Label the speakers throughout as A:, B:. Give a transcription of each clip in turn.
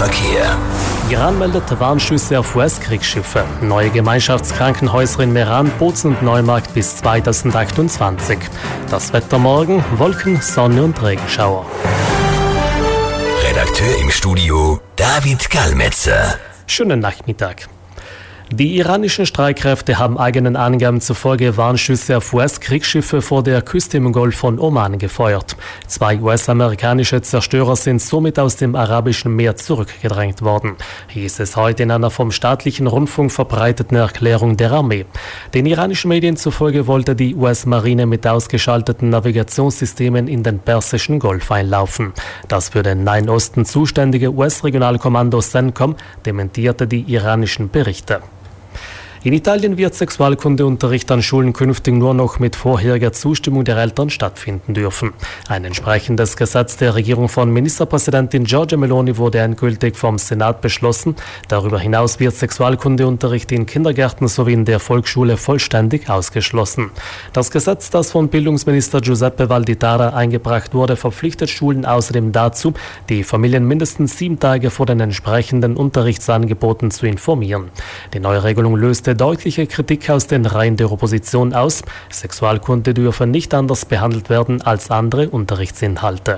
A: Verkehr.
B: Iran meldet Warnschüsse auf US-Kriegsschiffe. Neue Gemeinschaftskrankenhäuser in Meran, Bozen und Neumarkt bis 2028. Das Wetter morgen: Wolken, Sonne und Regenschauer.
A: Redakteur im Studio David Kalmetzer.
B: Schönen Nachmittag. Die iranischen Streitkräfte haben eigenen Angaben zufolge Warnschüsse auf US-Kriegsschiffe vor der Küste im Golf von Oman gefeuert. 2 US-amerikanische Zerstörer sind somit aus dem Arabischen Meer zurückgedrängt worden, hieß es heute in einer vom staatlichen Rundfunk verbreiteten Erklärung der Armee. Den iranischen Medien zufolge wollte die US-Marine mit ausgeschalteten Navigationssystemen in den Persischen Golf einlaufen. Das für den Nahen Osten zuständige US-Regionalkommando CENTCOM dementierte die iranischen Berichte. In Italien wird Sexualkundeunterricht an Schulen künftig nur noch mit vorheriger Zustimmung der Eltern stattfinden dürfen. Ein entsprechendes Gesetz der Regierung von Ministerpräsidentin Giorgia Meloni wurde endgültig vom Senat beschlossen. Darüber hinaus wird Sexualkundeunterricht in Kindergärten sowie in der Volksschule vollständig ausgeschlossen. Das Gesetz, das von Bildungsminister Giuseppe Valditara eingebracht wurde, verpflichtet Schulen außerdem dazu, die Familien mindestens 7 Tage vor den entsprechenden Unterrichtsangeboten zu informieren. Die neue Regelung löste deutliche Kritik aus den Reihen der Opposition aus. Sexualkunde dürfe nicht anders behandelt werden als andere Unterrichtsinhalte.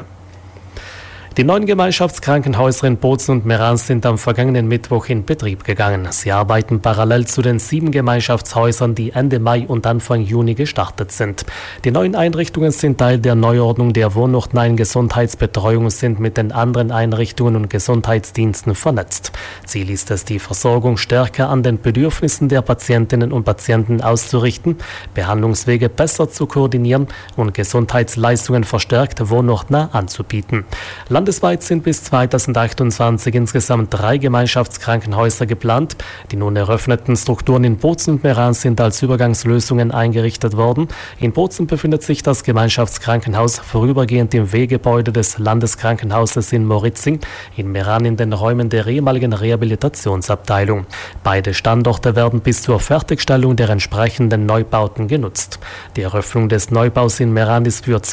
B: Die 9 Gemeinschaftskrankenhäuser in Bozen und Meran sind am vergangenen Mittwoch in Betrieb gegangen. Sie arbeiten parallel zu den 7 Gemeinschaftshäusern, die Ende Mai und Anfang Juni gestartet sind. Die neuen Einrichtungen sind Teil der Neuordnung der wohnortnahen Gesundheitsbetreuung und sind mit den anderen Einrichtungen und Gesundheitsdiensten vernetzt. Ziel ist es, die Versorgung stärker an den Bedürfnissen der Patientinnen und Patienten auszurichten, Behandlungswege besser zu koordinieren und Gesundheitsleistungen verstärkt wohnortnah anzubieten. Landesweit sind bis 2028 insgesamt 3 Gemeinschaftskrankenhäuser geplant. Die nun eröffneten Strukturen in Bozen und Meran sind als Übergangslösungen eingerichtet worden. In Bozen befindet sich das Gemeinschaftskrankenhaus vorübergehend im W-Gebäude des Landeskrankenhauses in Moritzing, in Meran in den Räumen der ehemaligen Rehabilitationsabteilung. Beide Standorte werden bis zur Fertigstellung der entsprechenden Neubauten genutzt. Die Eröffnung des Neubaus in Meran ist für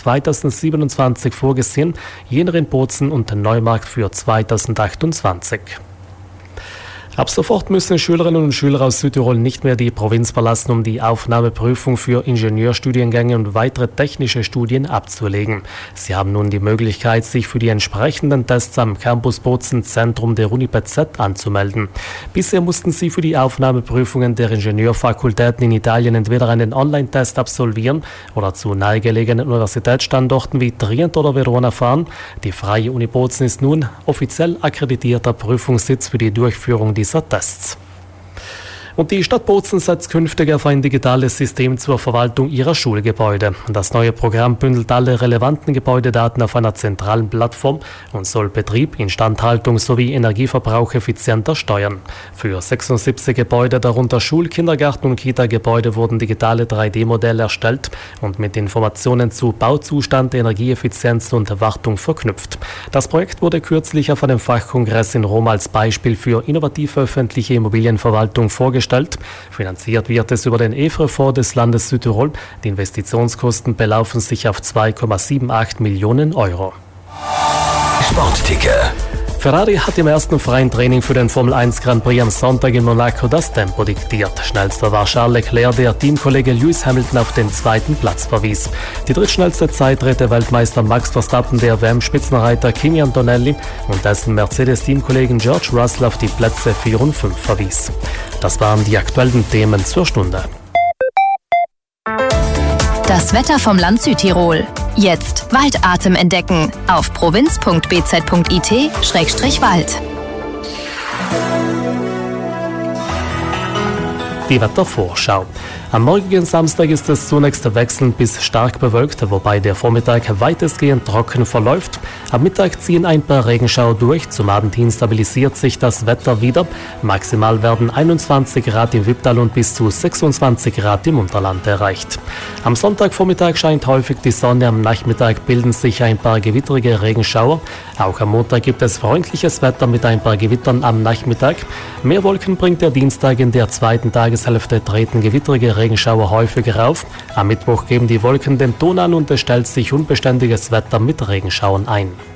B: 2027 vorgesehen, jener in Bozen und Neumarkt für 2028. Ab sofort müssen Schülerinnen und Schüler aus Südtirol nicht mehr die Provinz verlassen, um die Aufnahmeprüfung für Ingenieurstudiengänge und weitere technische Studien abzulegen. Sie haben nun die Möglichkeit, sich für die entsprechenden Tests am Campus Bozen Zentrum der UniPZ anzumelden. Bisher mussten sie für die Aufnahmeprüfungen der Ingenieurfakultäten in Italien entweder einen Online-Test absolvieren oder zu nahegelegenen Universitätsstandorten wie Trient oder Verona fahren. Die Freie Uni Bozen ist nun offiziell akkreditierter Prüfungssitz für die Durchführung dieser Tests. Und die Stadt Bozen setzt künftig auf ein digitales System zur Verwaltung ihrer Schulgebäude. Das neue Programm bündelt alle relevanten Gebäudedaten auf einer zentralen Plattform und soll Betrieb, Instandhaltung sowie Energieverbrauch effizienter steuern. Für 76 Gebäude, darunter Schul-, Kindergarten- und Kita-Gebäude, wurden digitale 3D-Modelle erstellt und mit Informationen zu Bauzustand, Energieeffizienz und Wartung verknüpft. Das Projekt wurde kürzlich auf einem Fachkongress in Rom als Beispiel für innovative öffentliche Immobilienverwaltung vorgestellt. Finanziert wird es über den EFRE-Fonds des Landes Südtirol. Die Investitionskosten belaufen sich auf 2,78 Millionen Euro.
A: Sportticker.
B: Ferrari hat im ersten freien Training für den Formel 1 Grand Prix am Sonntag in Monaco das Tempo diktiert. Schnellster war Charles Leclerc, der Teamkollege Lewis Hamilton auf den 2. Platz verwies. Die drittschnellste Zeit drehte Weltmeister Max Verstappen der WM-Spitzenreiter Kimi Antonelli und dessen Mercedes-Teamkollegen George Russell auf die Plätze 4 und 5 verwies. Das waren die aktuellen Themen zur Stunde.
C: Das Wetter vom Land Südtirol. Jetzt Waldatem entdecken auf provinz.bz.it/Wald.
B: Die Wettervorschau. Am morgigen Samstag ist es zunächst wechselnd bis stark bewölkt, wobei der Vormittag weitestgehend trocken verläuft. Am Mittag ziehen ein paar Regenschauer durch. Zum Abend hin stabilisiert sich das Wetter wieder. Maximal werden 21 Grad im Wipptal und bis zu 26 Grad im Unterland erreicht. Am Sonntagvormittag scheint häufig die Sonne. Am Nachmittag bilden sich ein paar gewittrige Regenschauer. Auch am Montag gibt es freundliches Wetter mit ein paar Gewittern am Nachmittag. Mehr Wolken bringt der Dienstag. In der zweiten Tageshälfte treten gewittrige Regenschauer häufiger auf. Am Mittwoch geben die Wolken den Ton an und es stellt sich unbeständiges Wetter mit Regenschauern ein.